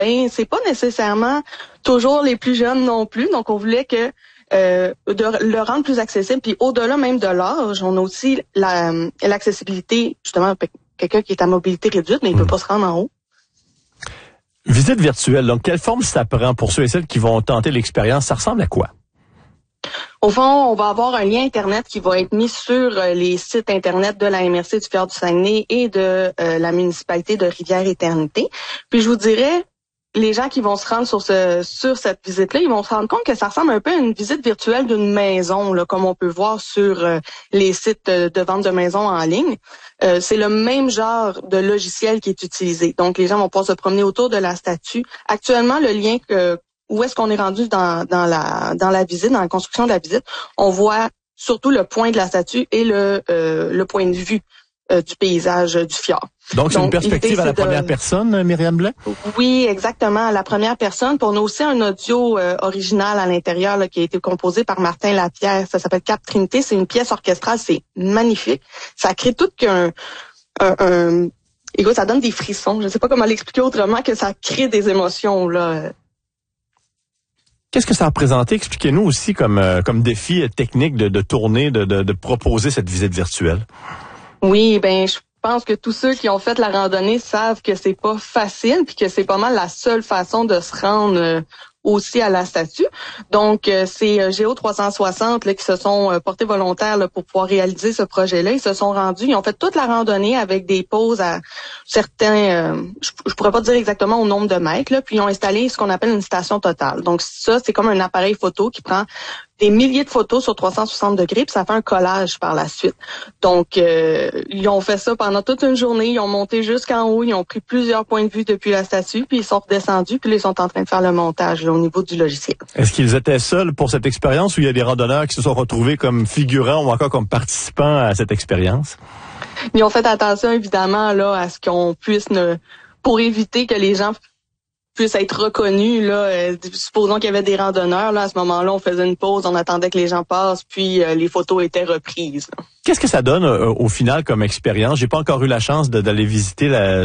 c'est pas nécessairement toujours les plus jeunes non plus. Donc, on voulait que de le rendre plus accessible. Puis au-delà même de l'âge, on a aussi l'accessibilité, justement, quelqu'un qui est à mobilité réduite, mais il peut pas se rendre en haut. Visite virtuelle, donc quelle forme ça prend pour ceux et celles qui vont tenter l'expérience? Ça ressemble à quoi? Au fond, on va avoir un lien Internet qui va être mis sur les sites Internet de la MRC du Fjord du Saguenay et de la municipalité de Rivière-Éternité. Puis je vous dirais, les gens qui vont se rendre sur cette visite-là, ils vont se rendre compte que ça ressemble un peu à une visite virtuelle d'une maison, là, comme on peut voir sur les sites de vente de maisons en ligne. C'est le même genre de logiciel qui est utilisé. Donc, les gens vont pouvoir se promener autour de la statue. Actuellement, le lien où est-ce qu'on est rendu dans la visite, dans la construction de la visite, on voit surtout le point de la statue et le point de vue du paysage du fjord. Donc, c'est une perspective à la première personne, Myriam Blais? Oui, exactement, à la première personne. Puis on a aussi un audio original à l'intérieur là, qui a été composé par Martin Lapierre. Ça s'appelle Cap Trinité. C'est une pièce orchestrale, c'est magnifique. Ça crée tout écoute, ça donne des frissons. Je ne sais pas comment l'expliquer autrement que ça crée des émotions là. Qu'est-ce que ça a représenté? Expliquez-nous aussi comme défi technique de tourner, de proposer cette visite virtuelle. Oui, je pense que tous ceux qui ont fait la randonnée savent que c'est pas facile puis que c'est pas mal la seule façon de se rendre aussi à la statue. Donc, c'est Géo 360 là, qui se sont portés volontaires là, pour pouvoir réaliser ce projet-là. Ils se sont rendus, ils ont fait toute la randonnée avec des pauses à certains, je pourrais pas dire exactement au nombre de mètres, là, puis ils ont installé ce qu'on appelle une station totale. Donc ça, c'est comme un appareil photo qui prend des milliers de photos sur 360 degrés, puis ça fait un collage par la suite. Donc, ils ont fait ça pendant toute une journée, ils ont monté jusqu'en haut, ils ont pris plusieurs points de vue depuis la statue, puis ils sont redescendus, puis là, ils sont en train de faire le montage là, au niveau du logiciel. Est-ce qu'ils étaient seuls pour cette expérience ou il y a des randonneurs qui se sont retrouvés comme figurants ou encore comme participants à cette expérience? Ils ont fait attention, évidemment, là, à ce qu'on puisse pour éviter que les gens puissent être reconnus, là. Supposons qu'il y avait des randonneurs, là, à ce moment-là, on faisait une pause, on attendait que les gens passent, puis les photos étaient reprises, là. Qu'est-ce que ça donne au final comme expérience? J'ai pas encore eu la chance d'aller visiter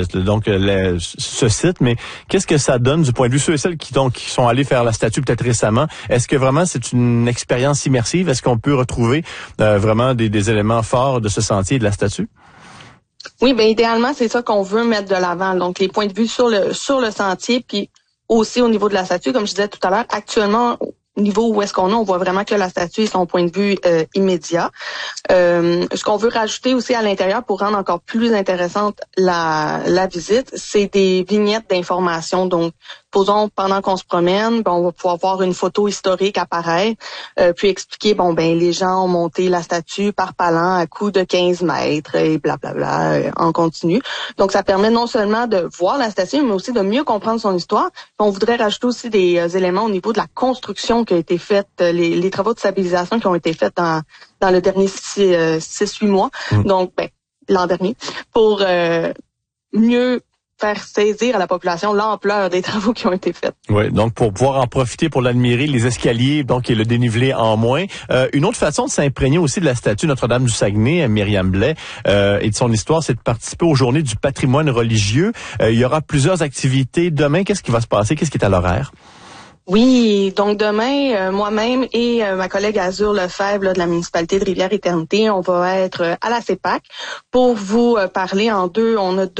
ce site, mais qu'est-ce que ça donne du point de vue ceux et celles qui sont allés faire la statue peut-être récemment? Est-ce que vraiment c'est une expérience immersive? Est-ce qu'on peut retrouver vraiment des éléments forts de ce sentier et de la statue? Oui, idéalement, c'est ça qu'on veut mettre de l'avant. Donc, les points de vue sur le sentier, puis aussi au niveau de la statue, comme je disais tout à l'heure, actuellement, au niveau où est-ce qu'on est, on voit vraiment que la statue est son point de vue immédiat. Ce qu'on veut rajouter aussi à l'intérieur pour rendre encore plus intéressante la visite, c'est des vignettes d'information. Donc, supposons pendant qu'on se promène, on va pouvoir voir une photo historique apparaître, puis expliquer, les gens ont monté la statue par palan à coût de 15 mètres et blablabla en continu. Donc, ça permet non seulement de voir la statue, mais aussi de mieux comprendre son histoire. On voudrait rajouter aussi des éléments au niveau de la construction qui a été faite, les travaux de stabilisation qui ont été faits dans le dernier 6-8 mois. Donc, l'an dernier, pour mieux faire saisir à la population l'ampleur des travaux qui ont été faits. Oui, donc pour pouvoir en profiter pour l'admirer, les escaliers, donc et le dénivelé en moins. Une autre façon de s'imprégner aussi de la statue Notre-Dame du Saguenay, Myriam Blais, et de son histoire, c'est de participer aux Journées du patrimoine religieux. Il y aura plusieurs activités. Demain, qu'est-ce qui va se passer? Qu'est-ce qui est à l'horaire? Oui, donc demain, moi-même et ma collègue Azur Lefebvre là, de la municipalité de Rivière-Éternité, on va être à la CEPAC pour vous parler en deux. On a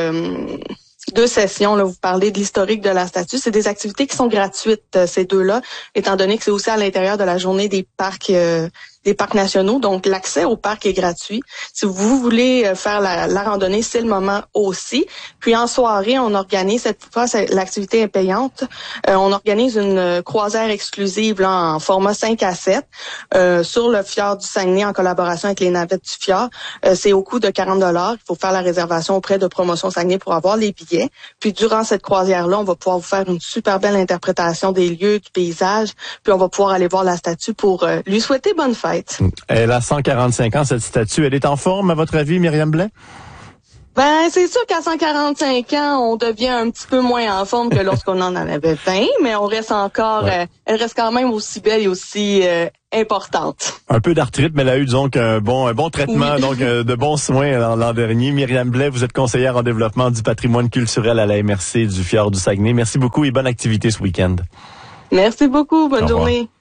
deux sessions, là, vous parlez de l'historique de la statue. C'est des activités qui sont gratuites, ces deux-là, étant donné que c'est aussi à l'intérieur de la journée des parcs nationaux. Donc, l'accès au parc est gratuit. Si vous voulez faire la randonnée, c'est le moment aussi. Puis, en soirée, on organise, cette fois, l'activité est payante. On organise une croisière exclusive là, en format 5-7 sur le fjord du Saguenay en collaboration avec les navettes du fjord. C'est au coût de 40 $. Il faut faire la réservation auprès de Promotion Saguenay pour avoir les billets. Puis, durant cette croisière-là, on va pouvoir vous faire une super belle interprétation des lieux, du paysage. Puis, on va pouvoir aller voir la statue pour lui souhaiter bonne fête. Elle a 145 ans, cette statue. Elle est en forme, à votre avis, Myriam Blais? C'est sûr qu'à 145 ans, on devient un petit peu moins en forme que lorsqu'on en avait 20, mais on reste encore, elle reste quand même aussi belle et aussi importante. Un peu d'arthrite, mais elle a eu donc un bon traitement, donc de bons soins l'an dernier. Myriam Blais, vous êtes conseillère en développement du patrimoine culturel à la MRC du Fjord du Saguenay. Merci beaucoup et bonne activité ce week-end. Merci beaucoup. Bonne journée.